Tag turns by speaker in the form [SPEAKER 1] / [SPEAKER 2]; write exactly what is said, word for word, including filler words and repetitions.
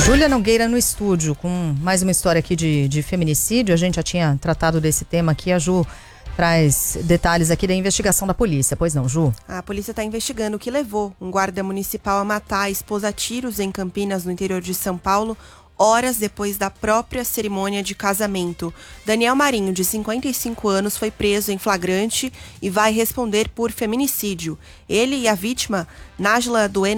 [SPEAKER 1] Júlia Nogueira no estúdio com mais uma história aqui de, de feminicídio. A gente já tinha tratado desse tema aqui. A Ju traz detalhes aqui da investigação da polícia. Pois não, Ju?
[SPEAKER 2] A polícia está investigando o que levou um guarda municipal a matar a esposa a tiros em Campinas, no interior de São Paulo, horas depois da própria cerimônia de casamento. Daniel Marinho, de cinquenta e cinco anos, foi preso em flagrante e vai responder por feminicídio. Ele e a vítima, Nájila Dueno,